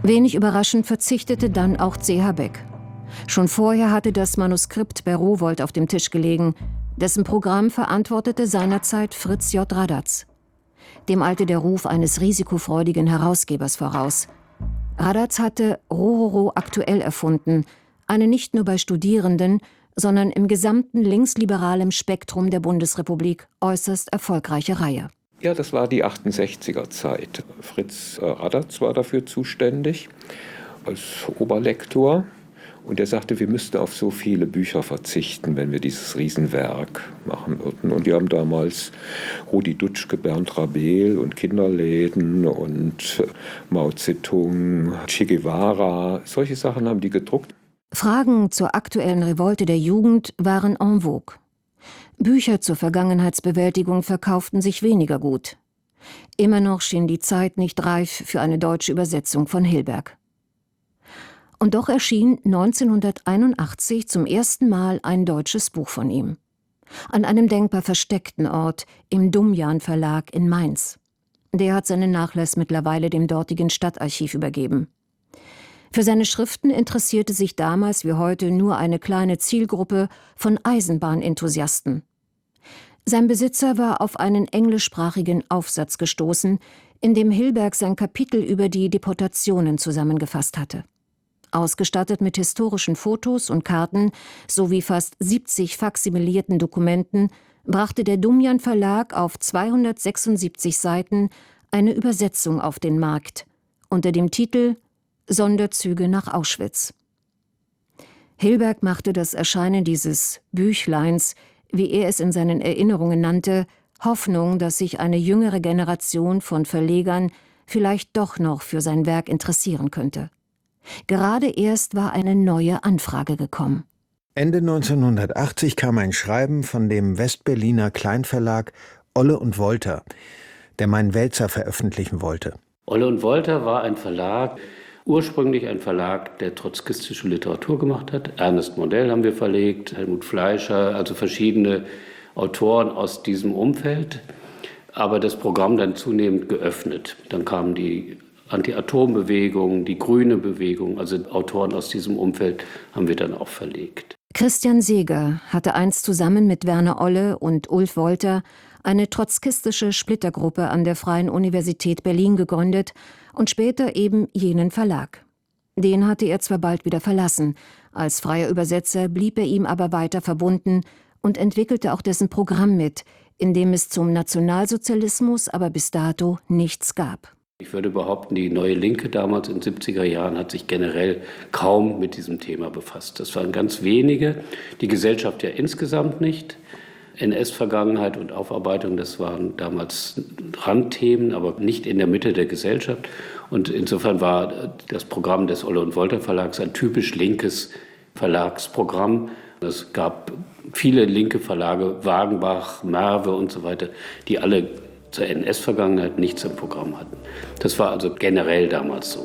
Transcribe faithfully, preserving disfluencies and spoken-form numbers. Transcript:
Wenig überraschend verzichtete dann auch C H. Beck. Schon vorher hatte das Manuskript bei Rowohlt auf dem Tisch gelegen. Dessen Programm verantwortete seinerzeit Fritz J. Radatz. Dem eilte der Ruf eines risikofreudigen Herausgebers voraus. Radatz hatte Rororo aktuell erfunden, eine nicht nur bei Studierenden, sondern im gesamten linksliberalen Spektrum der Bundesrepublik äußerst erfolgreiche Reihe. Ja, das war die achtundsechziger Zeit. Fritz Radatz war dafür zuständig als Oberlektor. Und er sagte, wir müssten auf so viele Bücher verzichten, wenn wir dieses Riesenwerk machen würden. Und die haben damals Rudi Dutschke, Bernd Rabel und Kinderläden und Mao Zedong, Che Guevara, solche Sachen haben die gedruckt. Fragen zur aktuellen Revolte der Jugend waren en vogue. Bücher zur Vergangenheitsbewältigung verkauften sich weniger gut. Immer noch schien die Zeit nicht reif für eine deutsche Übersetzung von Hilberg. Und doch erschien neunzehnhunderteinundachtzig zum ersten Mal ein deutsches Buch von ihm. An einem denkbar versteckten Ort, im Dumjan Verlag in Mainz. Der hat seinen Nachlass mittlerweile dem dortigen Stadtarchiv übergeben. Für seine Schriften interessierte sich damals wie heute nur eine kleine Zielgruppe von Eisenbahnenthusiasten. Sein Besitzer war auf einen englischsprachigen Aufsatz gestoßen, in dem Hilberg sein Kapitel über die Deportationen zusammengefasst hatte. Ausgestattet mit historischen Fotos und Karten sowie fast siebzig faksimilierten Dokumenten brachte der Dumjan Verlag auf zweihundertsechsundsiebzig Seiten eine Übersetzung auf den Markt unter dem Titel »Sonderzüge nach Auschwitz«. Hilberg machte das Erscheinen dieses Büchleins, wie er es in seinen Erinnerungen nannte, Hoffnung, dass sich eine jüngere Generation von Verlegern vielleicht doch noch für sein Werk interessieren könnte. Gerade erst war eine neue Anfrage gekommen. Ende neunzehnhundertachtzig kam ein Schreiben von dem Westberliner Kleinverlag Olle und Wolter, der meinen Wälzer veröffentlichen wollte. Olle und Wolter war ein Verlag, ursprünglich ein Verlag, der trotzkistische Literatur gemacht hat. Ernest Modell haben wir verlegt, Helmut Fleischer, also verschiedene Autoren aus diesem Umfeld. Aber das Programm dann zunehmend geöffnet. Dann kamen die Anti-Atom-Bewegung, die grüne Bewegung, also Autoren aus diesem Umfeld haben wir dann auch verlegt. Christian Seeger hatte einst zusammen mit Werner Olle und Ulf Wolter eine trotzkistische Splittergruppe an der Freien Universität Berlin gegründet und später eben jenen Verlag. Den hatte er zwar bald wieder verlassen, als freier Übersetzer blieb er ihm aber weiter verbunden und entwickelte auch dessen Programm mit, in dem es zum Nationalsozialismus aber bis dato nichts gab. Ich würde behaupten, die Neue Linke damals in den siebziger Jahren hat sich generell kaum mit diesem Thema befasst. Das waren ganz wenige, die Gesellschaft ja insgesamt nicht. N S-Vergangenheit und Aufarbeitung, das waren damals Randthemen, aber nicht in der Mitte der Gesellschaft. Und insofern war das Programm des Olle und Wolter Verlags ein typisch linkes Verlagsprogramm. Es gab viele linke Verlage, Wagenbach, Merve und so weiter, die alle zur N S-Vergangenheit nichts im Programm hatten. Das war also generell damals so.